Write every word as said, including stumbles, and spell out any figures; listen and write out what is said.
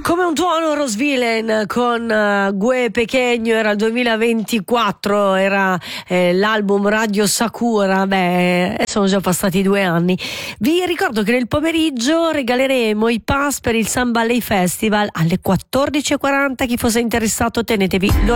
Come un tuono Rose Villain con uh, Gue Pequeño, era il duemilaventiquattro, era eh, l'album Radio Sakura. Beh, sono già passati due anni. Vi ricordo che nel pomeriggio regaleremo i pass per il Sun Valley Festival alle quattordici e quaranta. Chi fosse interessato tenetevi l'orecchio